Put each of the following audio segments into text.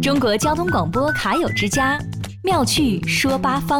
中国交通广播卡友之家，妙趣说八方。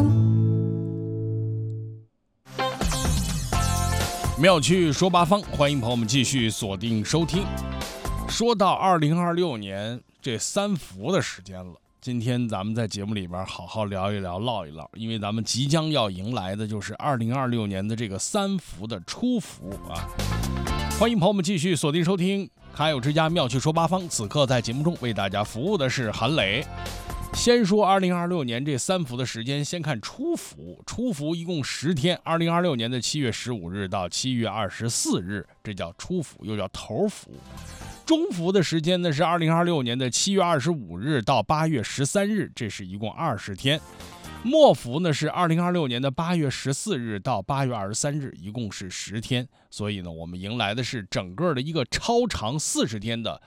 妙趣说八方，欢迎朋友们继续锁定收听。说到2026年这三伏的时间了，今天咱们在节目里边好好聊一聊唠一唠，因为咱们即将要迎来的就是2026年的这个三伏的初伏啊！欢迎朋友们继续锁定收听卡友之家妙趣说八方，此刻在节目中为大家服务的是韩磊。先说2026年这三伏的时间，先看初伏。初伏一共10天，2026年的7月15日到7月24日，这叫初伏，又叫头伏。中伏的时间呢是2026年的7月25日到8月13日，这是一共20天。末伏呢是2026年的8月14日到8月23日，一共是10天。所以呢，我们迎来的是整个的一个超长40天的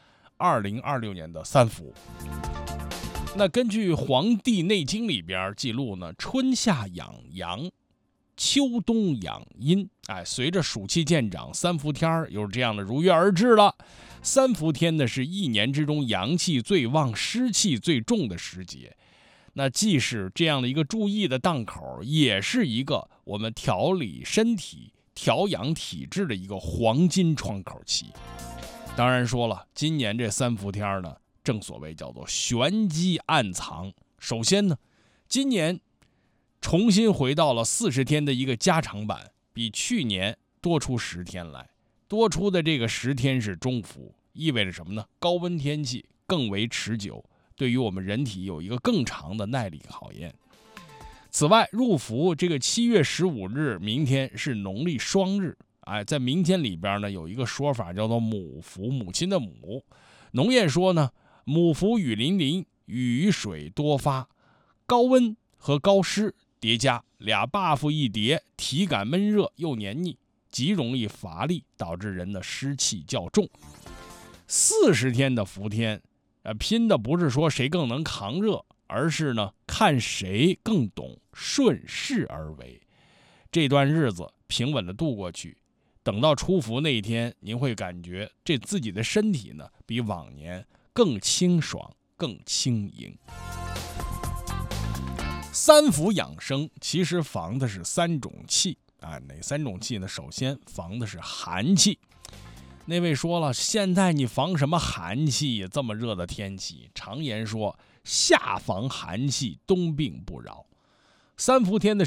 2026年的三伏。那根据《黄帝内经》里边记录呢，春夏养阳，秋冬养阴。随着暑气渐长，三伏天又是这样的如约而至了。三伏天呢是一年之中阳气最旺、湿气最重的时节。那既是这样的一个注意的档口，也是一个我们调理身体、调养体质的一个黄金窗口期。当然说了，今年这三伏天呢，正所谓叫做玄机暗藏。首先呢，今年重新回到了40天的一个加长版，比去年多出10天来。多出的这个10天是中伏，意味着什么呢？高温天气更为持久，对于我们人体有一个更长的耐力考验。此外，入伏这个7月15日，明天是农历双日。在民间里边呢，有一个说法叫做母伏，母亲的母。农谚说呢，母伏雨淋淋，雨水多发，高温和高湿叠加，俩 buff 一叠，体感闷热又黏腻，极容易乏力，导致人的湿气较重。40天的伏天，拼的不是说谁更能扛热，而是呢看谁更懂顺势而为。这段日子平稳的度过去，等到初伏那一天，您会感觉这自己的身体呢比往年更清爽、更轻盈。三伏养生其实防的是3种气哪3种气呢？首先防的是寒气。那位说了，现在你防什么寒气？这么热的天气，常言说夏防寒气，冬病不扰。三伏天的